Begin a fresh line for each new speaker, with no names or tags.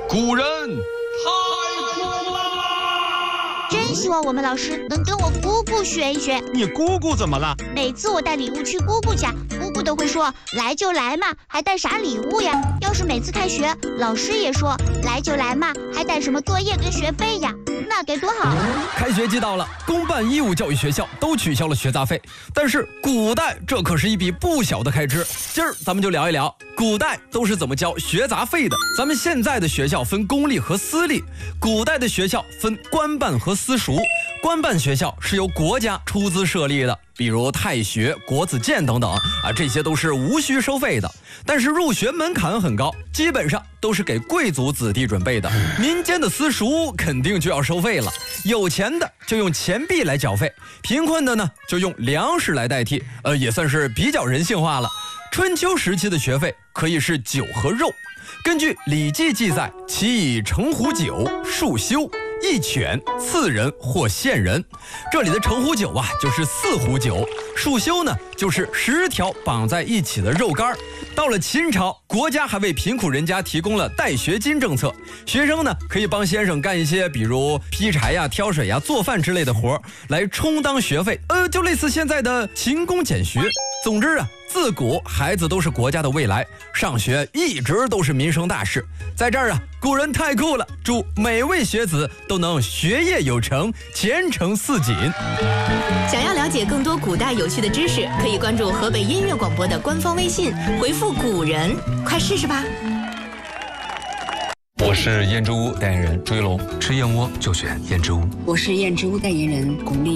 古人太苦啦！
真希望我们老师能跟我姑姑学一学。
你姑姑怎么了？
每次我带礼物去姑姑家，姑姑都会说来就来嘛，还带啥礼物呀？要是每次开学，老师也说来就来嘛，还带什么作业跟学费呀？那该多好！
开学季到了，公办义务教育学校都取消了学杂费，但是古代这可是一笔不小的开支。今儿咱们就聊一聊古代都是怎么交学杂费的。咱们现在的学校分公立和私立，古代的学校分官办和私塾。官办学校是由国家出资设立的，比如太学、国子监等等这些都是无需收费的。但是入学门槛很高，基本上都是给贵族子弟准备的。民间的私塾肯定就要收费了，有钱的就用钱币来缴费，贫困的呢就用粮食来代替，也算是比较人性化了。春秋时期的学费可以是酒和肉，根据《礼记》记载，其以城壶酒、束脩、一犬、赐人或献人。这里的城壶酒就是4壶酒，束脩呢就是10条绑在一起的肉干。到了秦朝，国家还为贫苦人家提供了带学金政策，学生呢可以帮先生干一些比如劈柴呀、挑水呀、做饭之类的活来充当学费，就类似现在的勤工俭学。总之自古孩子都是国家的未来，上学一直都是民生大事。在这儿古人太酷了，祝每位学子都能学业有成，前程似锦。
想要了解更多古代有趣的知识，可以关注河北音乐广播的官方微信，回复古人，快试试吧。
我是燕之屋代言人朱一龙，吃燕窝就选燕之屋。
我是燕之屋代言人巩俐。